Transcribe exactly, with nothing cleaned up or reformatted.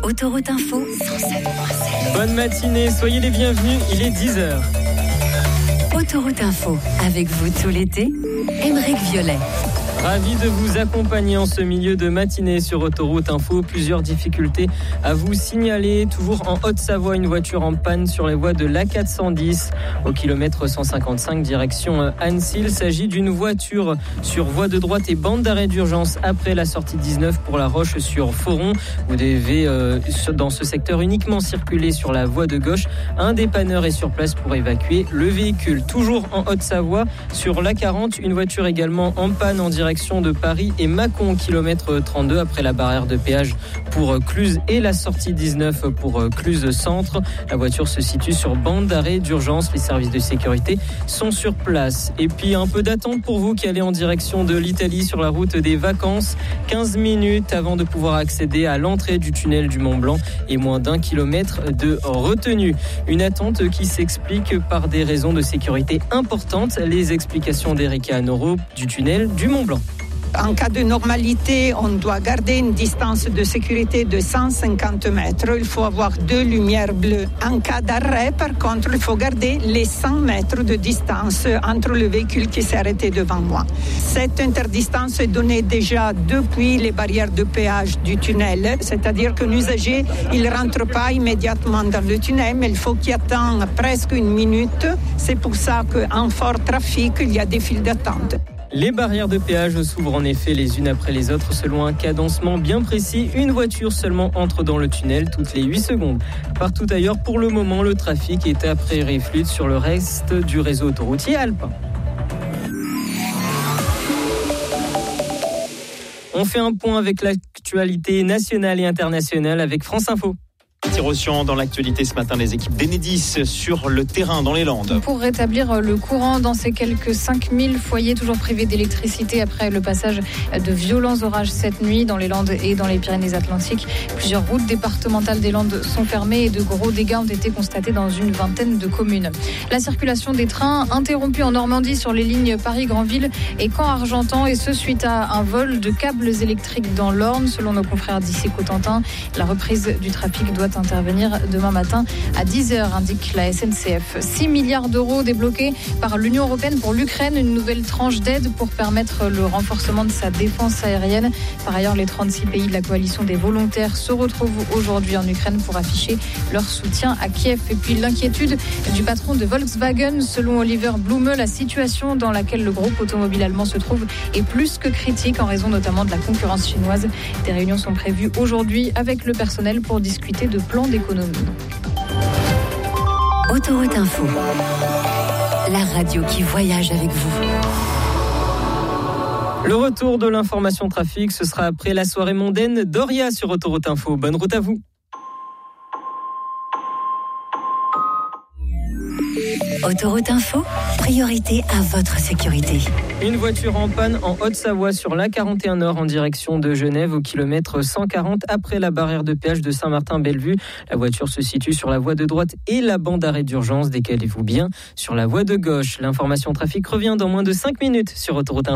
Autoroute Info cent sept point sept. Bonne matinée, soyez les bienvenus, il est dix heures. Autoroute Info, avec vous tout l'été, Aymeric Violet. Ravi de vous accompagner en ce milieu de matinée sur Autoroute Info. Plusieurs difficultés à vous signaler. Toujours en Haute-Savoie, une voiture en panne sur les voies de l'A quatre cent dix au kilomètre cent cinquante-cinq direction Annecy. Il s'agit d'une voiture sur voie de droite et bande d'arrêt d'urgence après la sortie dix-neuf pour La Roche sur Foron. Vous devez euh, dans ce secteur uniquement circuler sur la voie de gauche. Un dépanneur est sur place pour évacuer le véhicule. Toujours en Haute-Savoie, sur l'A quarante, une voiture également en panne en direction de Paris et Mâcon, kilomètre trente-deux après la barrière de péage pour Cluse et la sortie dix-neuf pour Cluse Centre. La voiture se situe sur bande d'arrêt d'urgence. Les services de sécurité sont sur place. Et puis un peu d'attente pour vous qui allez en direction de l'Italie sur la route des vacances. quinze minutes avant de pouvoir accéder à l'entrée du tunnel du Mont Blanc et moins d'un kilomètre de retenue. Une attente qui s'explique par des raisons de sécurité importantes. Les explications d'Erika Anoro du tunnel du Mont Blanc. En cas de normalité, on doit garder une distance de sécurité de cent cinquante mètres. Il faut avoir deux lumières bleues. En cas d'arrêt, par contre, il faut garder les cent mètres de distance entre le véhicule qui s'est arrêté devant moi. Cette interdistance est donnée déjà depuis les barrières de péage du tunnel, c'est-à-dire que l'usager, il ne rentre pas immédiatement dans le tunnel, mais il faut qu'il attende presque une minute. C'est pour ça qu'en fort trafic, il y a des files d'attente. Les barrières de péage s'ouvrent en effet les unes après les autres selon un cadencement bien précis. Une voiture seulement entre dans le tunnel toutes les huit secondes. Partout ailleurs, pour le moment, le trafic est à priori fluide sur le reste du réseau autoroutier alpin. On fait un point avec l'actualité nationale et internationale avec France Info. Tirocian dans l'actualité ce matin, les équipes d'Enedis sur le terrain dans les Landes. Pour rétablir le courant dans ces quelques cinq mille foyers toujours privés d'électricité après le passage de violents orages cette nuit dans les Landes et dans les Pyrénées-Atlantiques. Plusieurs routes départementales des Landes sont fermées et de gros dégâts ont été constatés dans une vingtaine de communes. La circulation des trains interrompue en Normandie sur les lignes Paris-Granville et Caen-Argentan, et ce suite à un vol de câbles électriques dans l'Orne. Selon nos confrères d'ici Cotentin, la reprise du trafic doit intervenir demain matin à dix heures, indique la S N C F. six milliards d'euros débloqués par l'Union européenne pour l'Ukraine, une nouvelle tranche d'aide pour permettre le renforcement de sa défense aérienne. Par ailleurs, les trente-six pays de la coalition des volontaires se retrouvent aujourd'hui en Ukraine pour afficher leur soutien à Kiev. Et puis l'inquiétude du patron de Volkswagen. Selon Oliver Blume, la situation dans laquelle le groupe automobile allemand se trouve est plus que critique en raison notamment de la concurrence chinoise. Des réunions sont prévues aujourd'hui avec le personnel pour discuter de plan d'économie. Autoroute Info, la radio qui voyage avec vous. Le retour de l'information trafic, ce sera après la soirée mondaine d'Oria sur Autoroute Info. Bonne route à vous. Autoroute Info, priorité à votre sécurité. Une voiture en panne en Haute-Savoie sur l'A quarante et un Nord en direction de Genève au kilomètre cent quarante après la barrière de péage de Saint-Martin-Bellevue. La voiture se situe sur la voie de droite et la bande d'arrêt d'urgence. Décalez-vous bien sur la voie de gauche. L'information trafic revient dans moins de cinq minutes sur Autoroute Info.